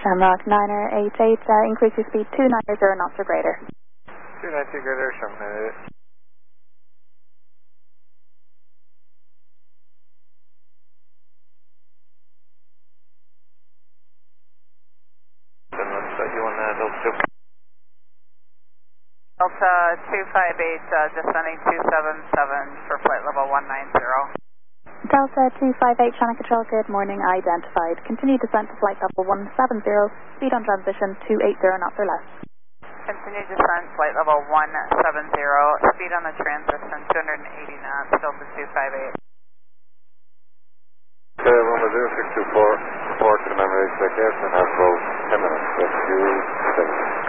Shamrock 988, increase your speed 290 knots or greater. 290 greater, Shamrock 988. Delta 258, descending 277 for flight level 190. Delta 258, Channel Control, good morning, identified. Continue descent to flight level 170, speed on transition 280 knots or less. Continue descent, flight level 170, speed on the transition 280 knots, Delta 258. Okay, Loma 0624, report to the memory check S and have close 10 minutes, 2 seconds.